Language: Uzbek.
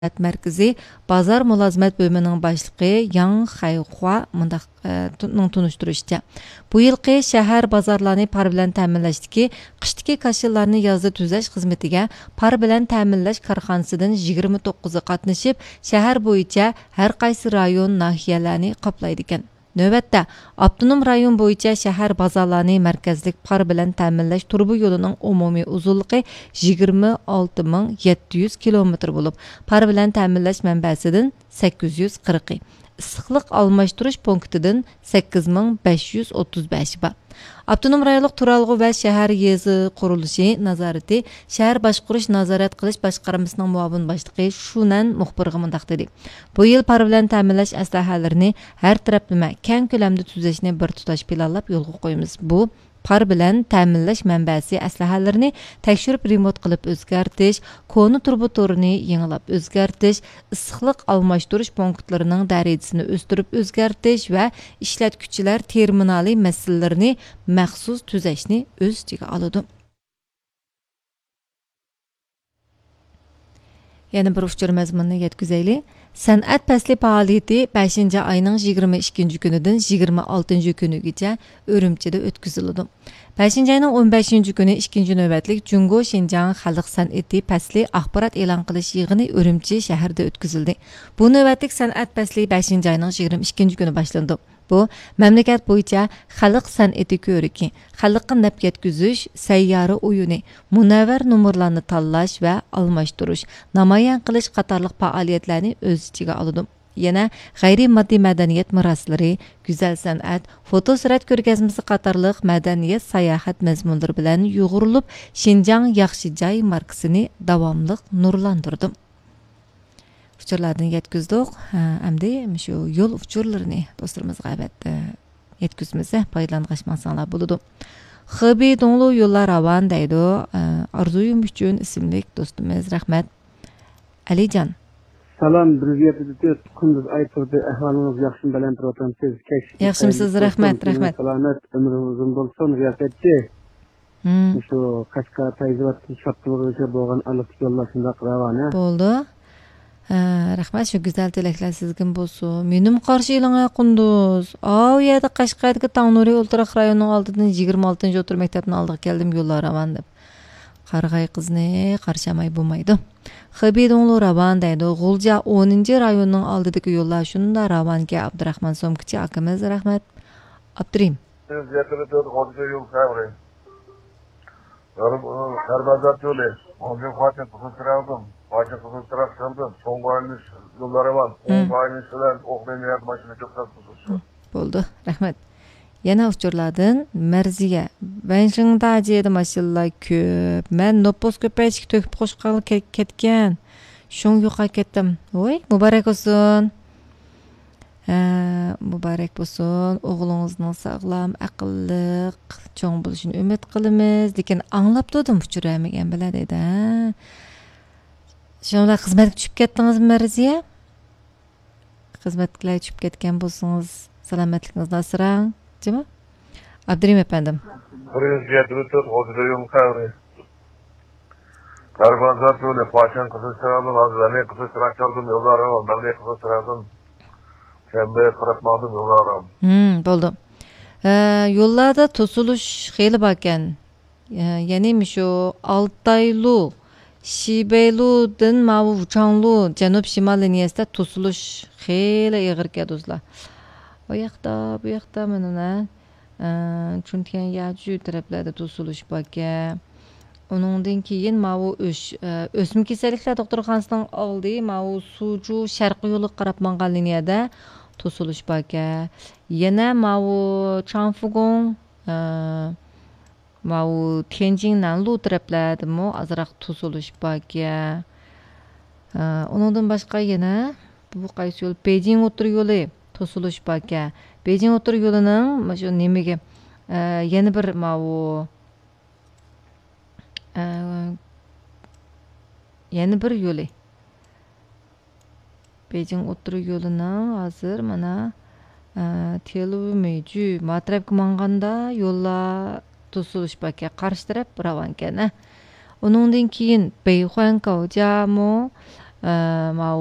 Merkezi Bazar Mülazimet Bölümünün başlığı Yang Xayhua tunuşturuşça. Bu yılki şəhər bazarlarını par bilan təminləşdiki qışdiki kaşillarını yazda tüzəş xizmetiga par bilan təminləş karxanasından 29'u qatnışıb şəhər boyunca hər qaysı rayon nahiyələrini qaplaydı ekan. Növbətdə, Abdunum rayon boyunca şəhər bazarlarını mərkəzlik par bilan təminləş turbu yolunun umumi uzunluğu 26.700 kilometr olub, par bilan təminləş mənbəsindən 840. Issiqlıq almashtırış punktidan 8535 бар. Abdunum rayonluq turalgı və şəhər yezi qurulushi nazarati şəhər başquruş nazarat qilish boshqarmasining muavin boshlig'i Shunan muxbirga mundaq dedi. Bu yil par bilan ta'minlash aslahalarini har taraflama keng ko'lamda tuzashni bir tutash planlab yo'lga qo'yamiz. Bu par bilan ta'minlash manbasi aslahalarini tekshirib remont qilib o'zgartish, koni turbotorini yangilab o'zgartish, issiqlik almashtirish punktlarining darajasini o'stirib o'zgartish va ishlatuvchilar terminali masalalarini maxsus tuzashni o'z ichiga oladi. Yana bir uçur mazmunni yetkazaylik. San'at fasli faoliyati 5 ayning 22 kunidan 26 kunigacha Urumchida o'tkaziladi. 5 ayning 15 kuni 2 navbatlik Jungo Xinjiang xalq san'ati fasli axborot e'lon qilish yig'ini Urumchi shahrida o'tkazildi. Bu navbatlik san'at fasli 5 ayning 22 kuni boshlandi. Bu mamlakat bo'yicha xalq san'ati ko'riki, xalqqa naf yetkazish, sayyora o'yini, munavvar nomerlarni tanlash va almashtirish, namoyon qilish qatorliq faoliyatlarni o'z ichiga oladi. Yana g'ayri moddiy madaniyat meroslari, go'zal san'at, fotosurat ko'rgazmasi qatorliq madaniyat sayohat mazmunlari bilan yo'g'rilib, Xinjiang yaxshi joy markasini davomli nurlantirdi. Uçurlardan yetkizdik. Endi şu yol uçurlarını dostlarımızga albatta yetkizmizse paylanğaşmasanlar buludu. Xebi Donglu yollar avan deydi. Arzuyum üçün isimlik dostumuz rahmet. Alican. Salam, birgə kunduz aytırdı, ahvalınız yaxşı bilan turibsiz. Yaxshimisiz, rahmat. Salomat, ömrünüz uzun bo'lsin, riyosatchi. Şu Qashqa Tayzivat shopqilg'icha bo'lgan aniq yo'llar shunday ravona. Bo'ldi. Rahmat, şu güzel tilaklar sizga bo'lsin. Menim qarshi yilingga Qunduz. O yerda Qashqadagi Tangnuri o'ltiraq rayonining oldidan 26-o'tir maktabning oldiga keldim yo'llar ravan deb. Qarg'ay qizni qarshamay bo'lmaydi. Xebidonlu ravan deydi. G'ulja 10-rayonning oldidagi yo'llar shunda ravanga Abdurahmon Somkichi akamiz rahmat. Abdurim. Karbazat yolu. Onca Fatih Kızıltıraldım. Fatih Kızıltıraldım. Son bayınız yolları var. On bayınızlar oklayamayan başını çok tatlısı. Oldu. Rahmet. Yana uçurladın. Merziye. Ben şimdi acıydı maşallah köp. Ben nopos köpeği töküp koşkalı ketken. Şun yuqa kettim. Oy, mübarek olsun. Mübarek olsun. Oğlunuzun sağlam, aqıllı, çoğun buluşunu ümit qilimiz. Lekin anlap durdum uçuramagan biladeydi. Şunda xizmatga tushib ketdingizmi Marziya? Xizmatga tushib ketgan bo'lsangiz, salomatligingizni asrang, jimi? Abdurim efendim. Karbazat yolu. Fatih Kızıltıraldım. Azrani Kızıltıraldım. Yolları var. Ben de Kızıltıraldım. Kembe qıratmadım yollarım. Bo'ldi. Yo'llarda to'silish xeyli bor ekan. Ya'ni shu Altaylu, Shibeyludan Mavu Uchanglu janub shimol liniyasida to'silish xeyli ig'ir ekan do'stlar. Bu yoqda mana Chuntian Yaju taraflarda to'silish bor ekan. Onundan keyin Mavu o'smir kasalliklar doktorxonasining oldi Mavu Suju sharqiy yo'li qarab mangan liniyada to'silish bor ekan. Yana Mavu Changfugong, Mavu Tianjin Nanlu taraflarida azroq to'silish bor ekan. Onundan boshqa yana bu qaysi yo'l? Beijing o'tir yo'li to'silish bor ekan. Beijing o'tir yo'lining shu nimaga yana bir Mavu yana bir yo'li. Beijing o'tir yo'lining hozir mana Teluvmeju matrabga manganda yo'llar to'silish bor ekan. Qarshi taraf ravan ekan. Onundan keyin Beyhuan Gaojamo mau